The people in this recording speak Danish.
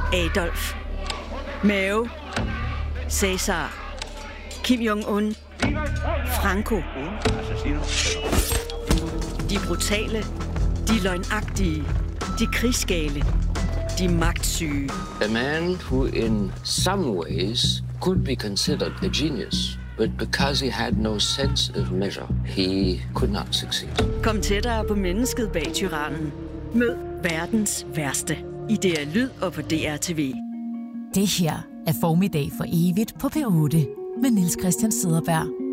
Adolf, Mao, Cæsar, Kim Jong-un, Franco. De brutale, de løgnagtige, de krigsgale, de magtsyge. A man who in some ways could be considered a genius, but because he had no sense of measure, he could not succeed. Kom tættere på mennesket bag tyrannen. Mød verdens værste i DR Lyd og på DRTV. Det her er Formiddag for evigt på P8 med Niels Christian Cederberg.